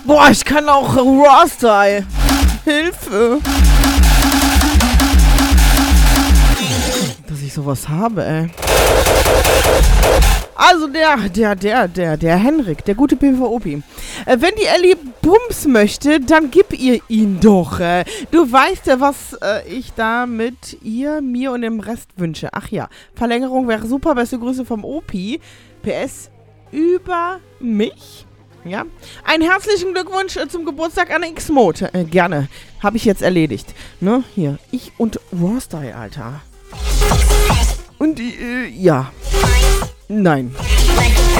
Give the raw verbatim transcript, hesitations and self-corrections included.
Boah, ich kann auch Raw-Style. Hilfe. Dass ich sowas habe, ey. Also der, der, der, der, der Henrik, der gute PvOpi. Äh, wenn die Ellie Bums möchte, dann gib ihr ihn doch. Äh. Du weißt ja, was äh, ich da mit ihr, mir und dem Rest wünsche. Ach ja, Verlängerung wäre super. Beste Grüße vom Opi. P S über mich. Ja. Einen herzlichen Glückwunsch äh, zum Geburtstag an X-Mode. Äh, gerne. Habe ich jetzt erledigt. Ne? Hier. Ich und Rawstyle, Alter. Und äh, ja. Nein.